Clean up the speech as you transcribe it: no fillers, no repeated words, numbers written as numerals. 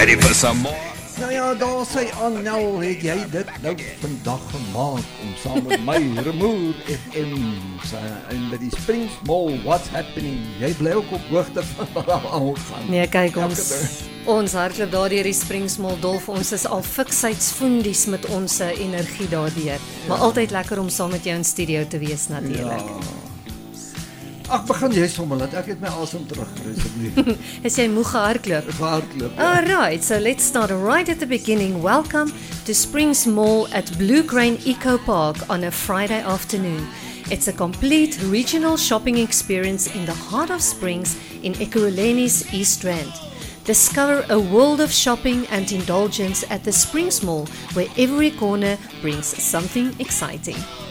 ready for some more? Nou ja, daar sê Annel, het jy dit nou vandag gemaak om saam met my Remoer FM en by die Springs Mall, what's happening? Jy bly ook op hoogte van wat daar aangaan. Nee, kyk ons hardloop daardeur die Springs Mall Dolf, ons is al fiksheidsvoendies met ons energie daardeur. Maar altyd lekker om saam met jou in studio te wees natuurlik. Ja. Ag, begin jy sommer, laat ek het my asem terugkry asseblief. Is jy moeg gehardloop? Hardloop. Alright, so let's start right at the beginning. Welcome to Springs Mall at Blue Crane Eco Park on a Friday afternoon. It's a complete regional shopping experience in the heart of Springs in Ekurhuleni's East Rand. Discover a world of shopping and indulgence at the Springs Mall, where every corner brings something exciting.